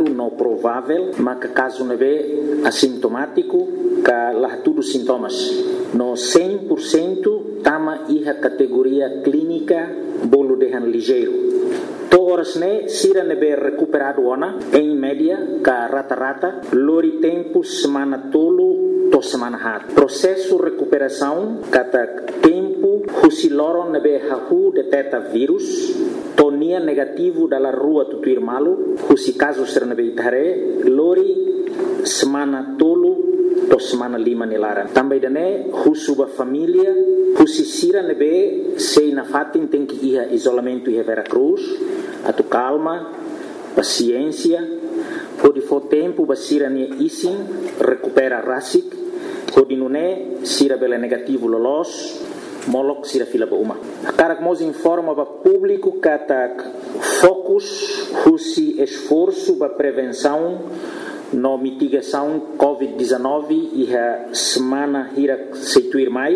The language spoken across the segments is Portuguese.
confirmado, não provável, mas que caso não é assintomático, que lá tudo sintomas. No 100% tama a categoria clínica bolo de ligeiro. Horas ne sira nebe recuperado ona em média ka rata lori tempo semana tolo to semana hat. Processo recuperação kata tempo husiloro nebe hahu deteta vírus tonia negativo dalla rua tutuir malu husi caso ser nebe itare lori semana tolo to semana 5 nilaran. Também dane husuba família husi sira nebe sei na fatin tem que ir isolamento e Veracruz. Atu calma, paciência, pode for tempo basira ni isin recupera rasik, pode nune sira bela negativo lolos, molok sira fila ba uma. Karak mos informa ba público katak fokus husi esforço ba prevenção no mitigação COVID-19 e a semana hira seituir mai,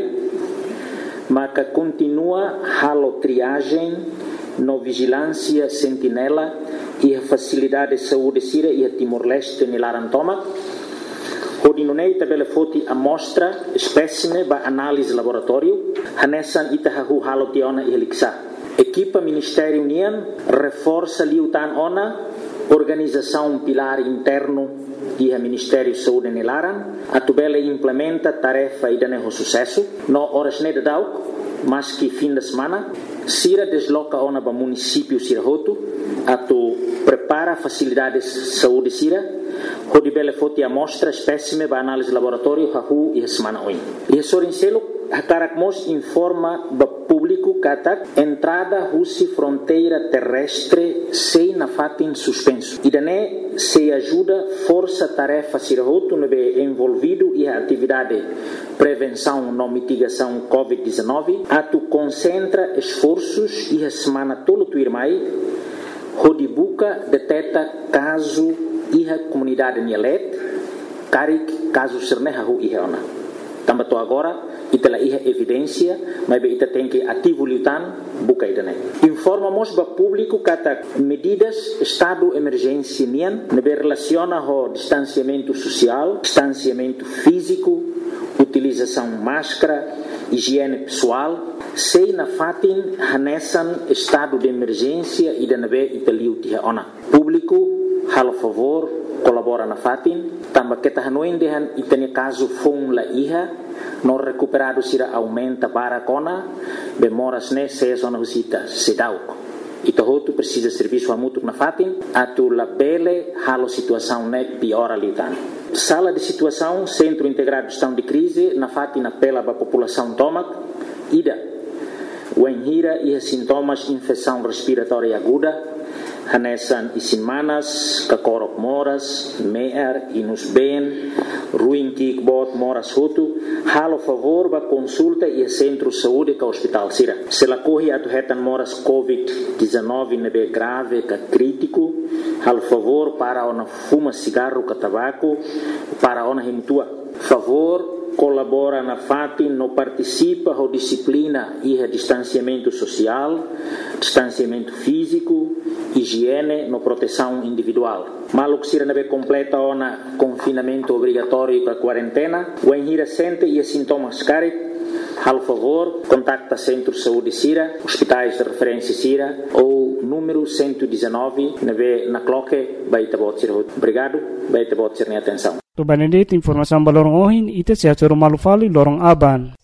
maka continua halo triagem no vigilância sentinela e a facilidade de saúde sira e a Timor-Leste nilaran tomak. Hodinunei tabela foti amostra espécime ba análise laboratório hanesan itahahu halo tiona e heliksa. Equipa Ministério União reforça liutan ona organização pilar interno e a Ministério Saúde nilaran atubela implementa tarefa e daneho sucesso no horas ne dauk mas que fim de semana sira desloca ona ba município Sirahoto atu prepara facilidades saúde sira hodi bele foti amostra espécime ba análise laboratório hahu e semana oi e sorincelo hakarak mos informa ba público katak entrada husi fronteira terrestre sei na fatin suspenso e dane se ajuda força tarefa Sirahoto nebe envolvido e a atividade prevenção no mitigação COVID-19 atu concentra esforços e a semana tolo tuirmai hodibuka deteta caso e a comunidade nielet karik caso sernehahu e ona tambato agora itela iha evidência mas be ita tem que ativo litan buka idane informamos ba público kata medidas estado emergência nian nebe relaciona ho distanciamento social distanciamento físico utilização máscara higiene pessoal sei na fatin hanesan estado de emergência e danabe italiu tiha ona público halo favor colabora na fatin tamba kita hanuin dehan itani caso fung la iha no recuperado sira aumenta barakona bemoras ne se zona husita sedauk ito hotu precisa serviço amutuk na fatin atu la bele halo situação ne piora litan sala de situação centro integrado de gestão de crise na fatin apela ba população tomak ida wenhira e sintomas infecção respiratória aguda hanesan isin manas, kakorok moras, meer, inus ben, ruim kikbot moras hutu, halo favor ba consulta e centro saúde ka hospital sira. Se la corre atu hetan moras COVID-19 nebe grave ka crítico, halo favor para ona fuma cigarro ka tabaco, para ona himtua. Favor colabora na fatin no participa ho disciplina e distanciamento social, distanciamento físico, higiene no proteção individual. Maluk sira nebe completa ona confinamento obrigatório com a quarentena, o enhira sente e sintomas carik, hal favor, contacta Centro de Saúde Sira, hospitais de referência Sira ou número 119 nebe na cloque baita bot sira. Obrigado, baita bot sira atenção. To banedit informação balorong ohin ite sia choro malufali lorong aban.